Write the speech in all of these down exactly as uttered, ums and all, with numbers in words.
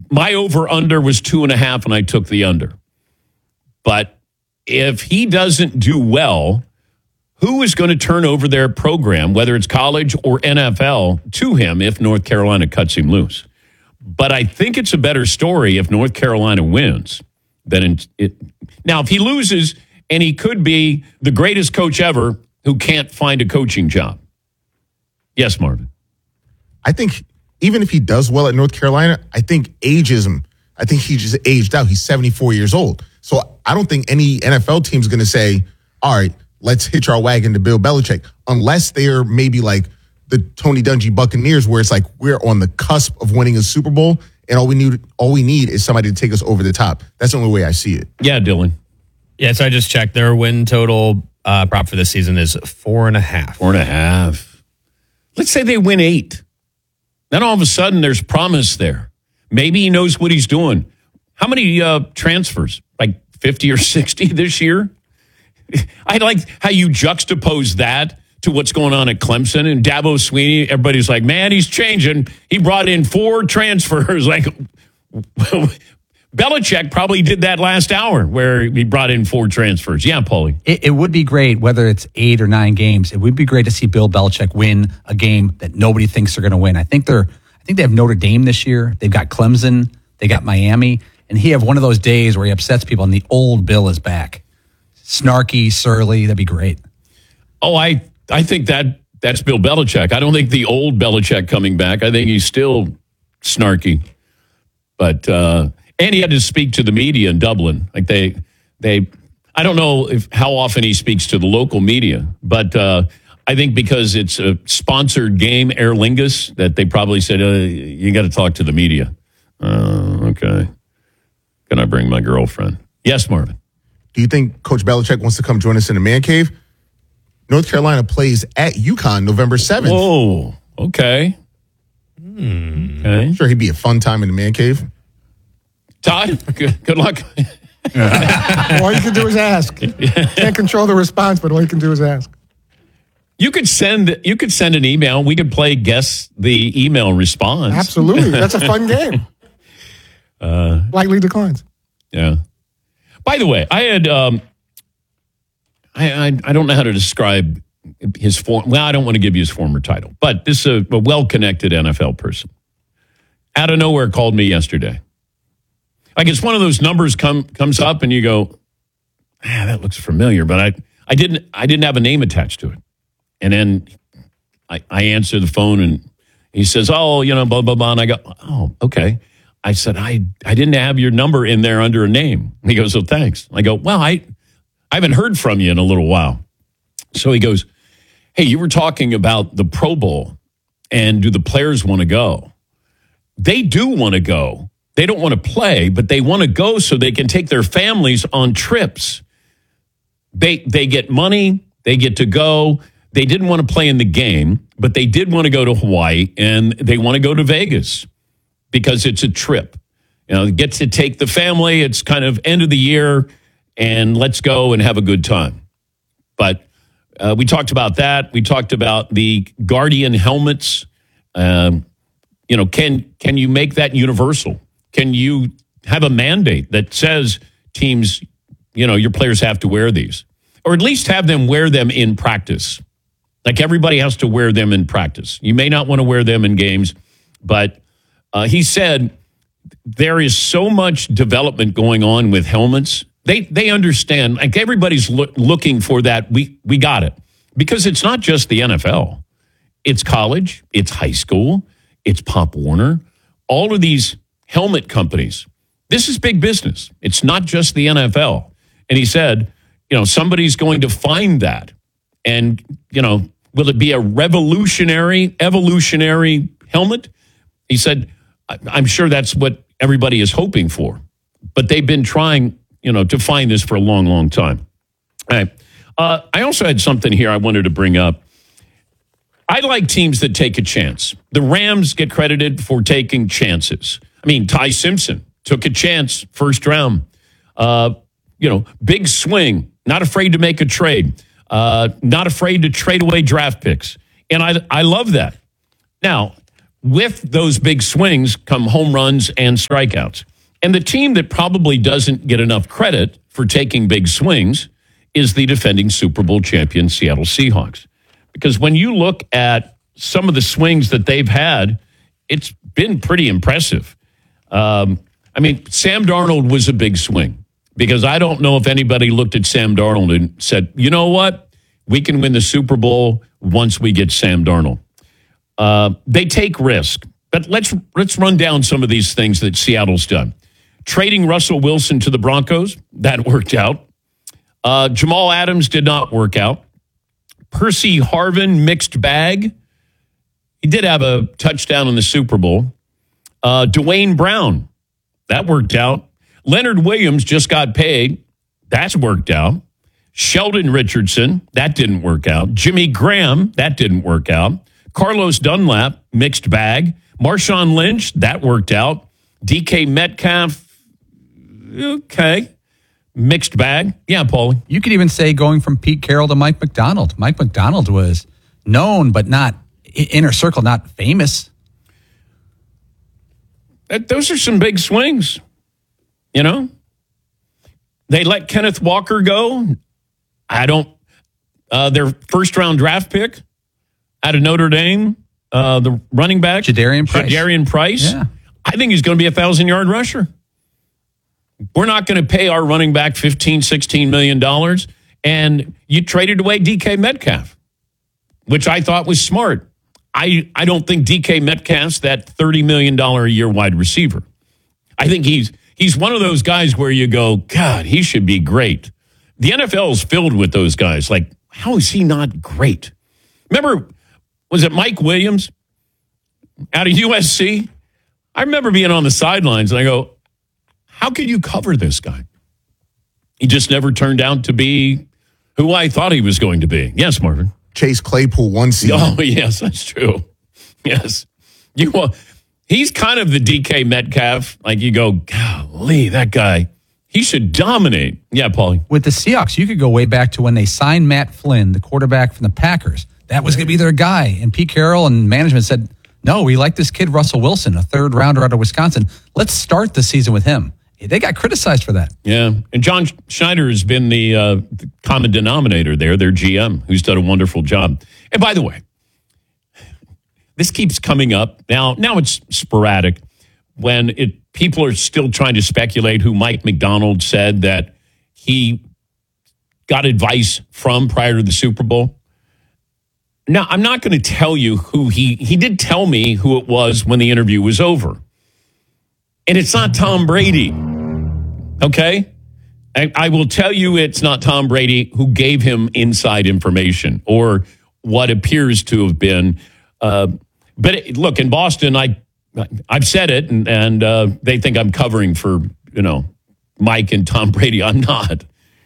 my over-under was two and a half, and I took the under. But if he doesn't do well, who is going to turn over their program, whether it's college or N F L, to him if North Carolina cuts him loose? But I think it's a better story if North Carolina wins than in, it. Now, if he loses, and he could be the greatest coach ever who can't find a coaching job. Yes, Marvin. I think even if he does well at North Carolina, I think ageism, I think he just aged out. He's seventy-four years old. So I don't think any N F L team is going to say, all right, let's hitch our wagon to Bill Belichick, unless they're maybe like the Tony Dungy Buccaneers, where it's like we're on the cusp of winning a Super Bowl, and all we need all we need is somebody to take us over the top. That's the only way I see it. Yeah, Dylan. Yeah, so I just checked. Their win total uh, prop for this season is four and a half. Four and a half. Let's say they win eight. Then all of a sudden there's promise there. Maybe he knows what he's doing. How many uh, transfers? Like fifty or sixty this year? I like how you juxtapose that to what's going on at Clemson and Dabo Swinney. Everybody's like, man, he's changing. He brought in four transfers. Like, Belichick probably did that last hour where he brought in four transfers. Yeah, Paulie. It, it would be great, whether it's eight or nine games. It would be great to see Bill Belichick win a game that nobody thinks they're going to win. I think they're. I think they have Notre Dame this year. They've got Clemson. They got Miami. And he have one of those days where he upsets people and the old Bill is back. Snarky, surly. That'd be great. Oh, I, I think that that's Bill Belichick. I don't think the old Belichick coming back. I think he's still snarky. But, uh, and he had to speak to the media in Dublin. Like they, they, I don't know if how often he speaks to the local media, but uh, I think because it's a sponsored game, Aer Lingus, that they probably said, uh, you got to talk to the media. Uh, okay. Can I bring my girlfriend? Yes, Marvin. Do you think Coach Belichick wants to come join us in the man cave? North Carolina plays at UConn November seventh. Oh, okay. Hmm. Okay. I'm sure he'd be a fun time in the man cave. Todd, good, good luck. All you can do is ask. Can't control the response, but all you can do is ask. You could send you could send an email. We could play guess the email response. Absolutely. That's a fun game. Uh, Likely declines. Yeah. By the way, I had um, I, I I don't know how to describe his form. Well, I don't want to give you his former title, but this is a, a well-connected N F L person. Out of nowhere, called me yesterday. Like it's one of those numbers come comes up and you go, ah, that looks familiar, but I I didn't I didn't have a name attached to it. And then I, I answer the phone and he says, oh, you know, blah, blah, blah. And I go, oh, okay. I said, I, I didn't have your number in there under a name. He goes, oh, thanks. I go, well, I, I haven't heard from you in a little while. So he goes, hey, you were talking about the Pro Bowl and do the players want to go? They do want to go. They don't want to play, but they want to go so they can take their families on trips. They, they get money. They get to go. They didn't want to play in the game, but they did want to go to Hawaii and they want to go to Vegas because it's a trip. You know, get to take the family. It's kind of end of the year and let's go and have a good time. But uh, we talked about that. We talked about the Guardian helmets. Um, you know, can can you make that universal? Can you have a mandate that says teams, you know, your players have to wear these? Or at least have them wear them in practice. Like everybody has to wear them in practice. You may not want to wear them in games, but uh, he said there is so much development going on with helmets. They they understand, like everybody's lo- looking for that. We we got it. Because it's not just the N F L. It's college, it's high school, it's Pop Warner. All of these helmet companies. This is big business. It's not just the N F L. And he said, you know, somebody's going to find that. And, you know, will it be a revolutionary, evolutionary helmet? He said, I'm sure that's what everybody is hoping for. But they've been trying, you know, to find this for a long, long time. All right. Uh, I also had something here I wanted to bring up. I like teams that take a chance. The Rams get credited for taking chances. I mean, Ty Simpson took a chance, first round. Uh, you know, big swing, not afraid to make a trade, uh, not afraid to trade away draft picks. And I, I love that. Now, with those big swings come home runs and strikeouts. And the team that probably doesn't get enough credit for taking big swings is the defending Super Bowl champion Seattle Seahawks. Because when you look at some of the swings that they've had, it's been pretty impressive. Um, I mean, Sam Darnold was a big swing because I don't know if anybody looked at Sam Darnold and said, you know what? We can win the Super Bowl once we get Sam Darnold. Uh, they take risk. But let's let's run down some of these things that Seattle's done. Trading Russell Wilson to the Broncos, that worked out. Uh, Jamal Adams did not work out. Percy Harvin, mixed bag. He did have a touchdown in the Super Bowl. Uh, Dwayne Brown, that worked out. Leonard Williams just got paid. That's worked out. Sheldon Richardson, that didn't work out. Jimmy Graham, that didn't work out. Carlos Dunlap, mixed bag. Marshawn Lynch, that worked out. D K Metcalf, okay. Mixed bag. Yeah, Paulie. You could even say going from Pete Carroll to Mike McDonald. Mike McDonald was known, but not inner circle, not famous. That, those are some big swings, you know? They let Kenneth Walker go. I don't, uh, their first round draft pick out of Notre Dame, uh, the running back. Jadarian Price. Jadarian Price. Yeah. I think he's going to be a thousand-yard rusher. We're not going to pay our running back fifteen, sixteen million dollars, and you traded away D K Metcalf, which I thought was smart. I, I don't think D K Metcalf's that thirty million dollars a year wide receiver. I think he's he's one of those guys where you go, God, he should be great. The N F L is filled with those guys. Like, how is he not great? Remember, was it Mike Williams out of U S C? I remember being on the sidelines, and I go, how could you cover this guy? He just never turned out to be who I thought he was going to be. Yes, Marvin. Chase Claypool one season. Oh, yes, that's true. Yes. You uh, he's kind of the D K Metcalf. Like you go, golly, that guy, he should dominate. Yeah, Paulie. With the Seahawks, you could go way back to when they signed Matt Flynn, the quarterback from the Packers. That was going to be their guy. And Pete Carroll and management said, no, we like this kid, Russell Wilson, a third rounder out of Wisconsin. Let's start the season with him. They got criticized for that. Yeah. And John Schneider has been the, uh, the common denominator there, their G M, who's done a wonderful job. And by the way, this keeps coming up. Now, now it's sporadic when it people are still trying to speculate who Mike McDonald said that he got advice from prior to the Super Bowl. Now, I'm not going to tell you who he, he did tell me who it was when the interview was over. And it's not Tom Brady. Okay? I, I will tell you it's not Tom Brady who gave him inside information or what appears to have been. Uh, but it, look, in Boston, I, I've said it, and, and uh, they think I'm covering for, you know, Mike and Tom Brady. I'm not.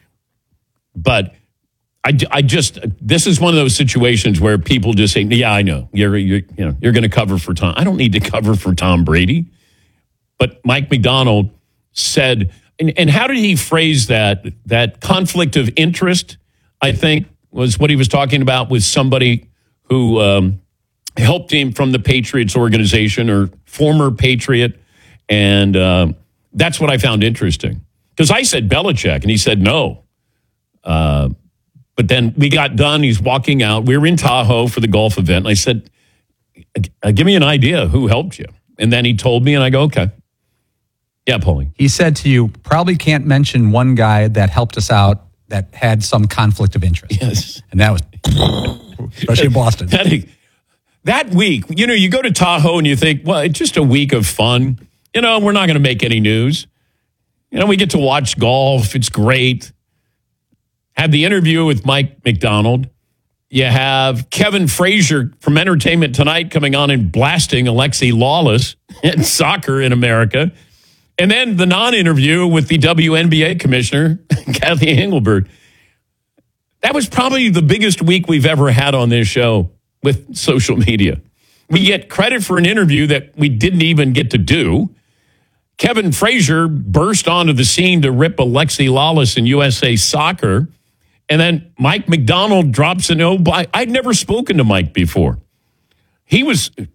But I, I just, this is one of those situations where people just say, yeah, I know. You're, you're, you know, you're going to cover for Tom. I don't need to cover for Tom Brady. But Mike McDonald said, and, and how did he phrase that? That conflict of interest, I think, was what he was talking about with somebody who um, helped him from the Patriots organization or former Patriot. And uh, that's what I found interesting. Because I said Belichick, and he said no. Uh, but then we got done. He's walking out. We were in Tahoe for the golf event. And I said, give me an idea who helped you. And then he told me, and I go, okay. Yeah, Paulie. He said to you, probably can't mention one guy that helped us out that had some conflict of interest. Yes. And that was, especially in Boston. That, that week, you know, you go to Tahoe and you think, well, it's just a week of fun. You know, we're not going to make any news. You know, we get to watch golf. It's great. Have the interview with Mike McDonald. You have Kevin Frazier from Entertainment Tonight coming on and blasting Alexi Lawless in soccer in America. And then the non-interview with the W N B A commissioner, Kathy Engelbert. That was probably the biggest week we've ever had on this show with social media. We get credit for an interview that we didn't even get to do. Kevin Frazier burst onto the scene to rip Alexi Lawless in U S A Soccer. And then Mike McDonald drops an, oh, I'd never spoken to Mike before. He was,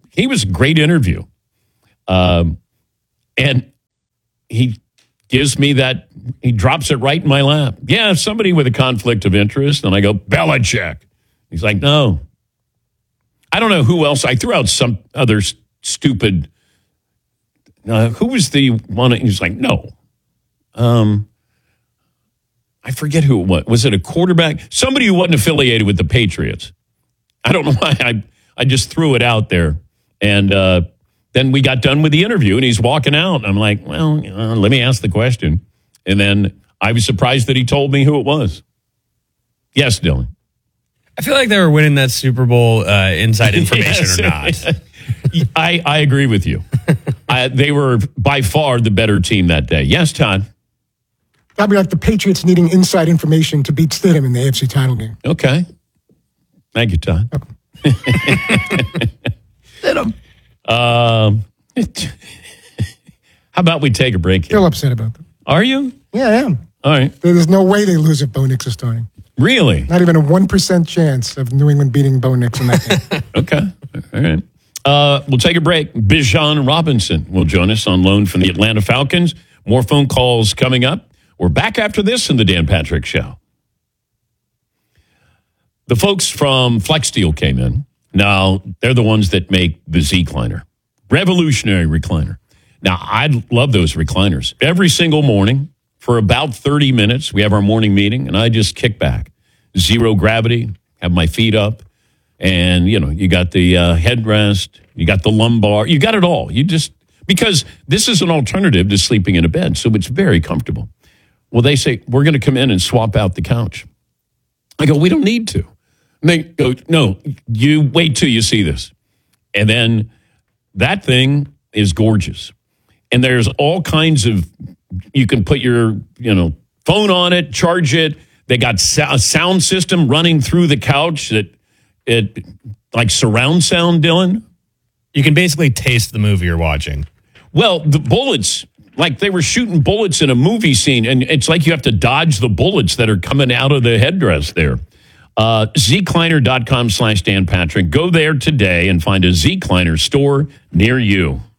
he was a great interview. Um, and he gives me that, he drops it right in my lap. Yeah, somebody with a conflict of interest. And I go, Belichick. He's like, no. I don't know who else. I threw out some other s- stupid, uh, who was the one? He's like, no. Um, I forget who it was. Was it a quarterback? Somebody who wasn't affiliated with the Patriots. I don't know why. I, I just threw it out there. And uh, then we got done with the interview, and he's walking out. And I'm like, well, uh, let me ask the question. And then I was surprised that he told me who it was. Yes, Dylan. I feel like they were winning that Super Bowl uh, inside information Yes. or not. I, I agree with you. I, they were by far the better team that day. Yes, Todd. That'd be like the Patriots needing inside information to beat Stidham in the A F C title game. Okay. Thank you, Todd. Stidham. Um, how about we take a break here? Still upset about that. Are you? Yeah, I am. All right. There's no way they lose if Bo Nix is starting. Really? Not even a one percent chance of New England beating Bo Nix in that game. Okay. All right. Uh, we'll take a break. Bijan Robinson will join us on loan from the Atlanta Falcons. More phone calls coming up. We're back after this in the Dan Patrick Show. The folks from FlexSteel came in. Now, they're the ones that make the Z-Cliner. Revolutionary recliner. Now, I love those recliners. Every single morning for about thirty minutes, we have our morning meeting, and I just kick back. Zero gravity, have my feet up, and, you know, you got the uh, headrest, you got the lumbar, you got it all. You just, because this is an alternative to sleeping in a bed, so it's very comfortable. Well, they say, we're going to come in and swap out the couch. I go, we don't need to. And they go, no, you wait till you see this. And then that thing is gorgeous. And there's all kinds of, you can put your, you know, phone on it, charge it. They got a sound system running through the couch that it, like surround sound, Dylan. You can basically taste the movie you're watching. Well, the bullets, like they were shooting bullets in a movie scene, and it's like you have to dodge the bullets that are coming out of the headdress there. Uh, zcliner.com slash Dan Patrick. Go there today and find a Z-Cliner store near you.